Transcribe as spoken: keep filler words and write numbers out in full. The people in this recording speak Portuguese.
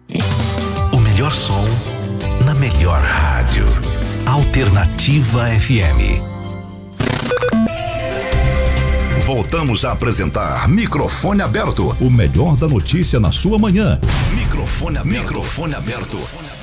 O melhor som na melhor rádio. Alternativa F M. Voltamos a apresentar Microfone Aberto. O melhor da notícia na sua manhã. Microfone aberto. Microfone aberto.